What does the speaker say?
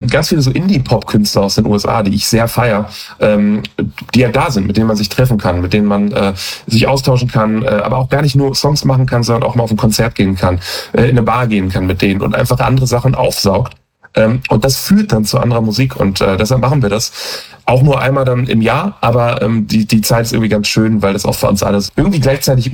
ganz viele so Indie-Pop-Künstler aus den USA, die ich sehr feiere, die ja da sind, mit denen man sich treffen kann, mit denen man sich austauschen kann, aber auch gar nicht nur Songs machen kann, sondern auch mal auf ein Konzert gehen kann, in eine Bar gehen kann mit denen und einfach andere Sachen aufsaugt. Und das führt dann zu anderer Musik und deshalb machen wir das. Auch nur einmal dann im Jahr, aber die Zeit ist irgendwie ganz schön, weil das auch für uns alles irgendwie gleichzeitig